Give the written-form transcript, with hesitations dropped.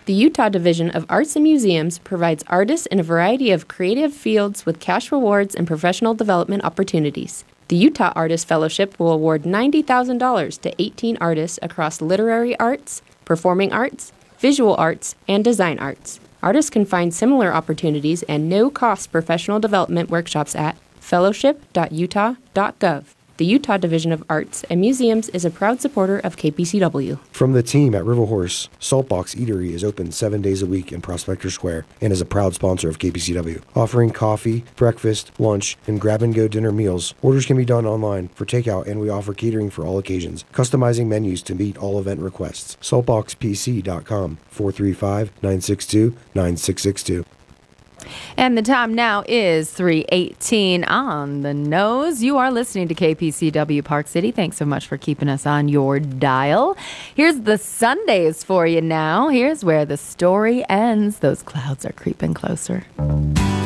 The Utah Division of Arts and Museums provides artists in a variety of creative fields with cash rewards and professional development opportunities. The Utah Artist Fellowship will award $90,000 to 18 artists across literary arts, performing arts, visual arts, and design arts. Artists can find similar opportunities and no-cost professional development workshops at fellowship.utah.gov. The Utah Division of Arts and Museums is a proud supporter of KPCW. From the team at River Horse, Saltbox Eatery is open 7 days a week in Prospector Square and is a proud sponsor of KPCW. Offering coffee, breakfast, lunch, and grab-and-go dinner meals, orders can be done online for takeout, and we offer catering for all occasions, customizing menus to meet all event requests. Saltboxpc.com, 435-962-9662. And the time now is 3:18 on the nose. You are listening to KPCW Park City. Thanks so much for keeping us on your dial. Here's the Sundays for you now. Here's where the story ends. Those clouds are creeping closer.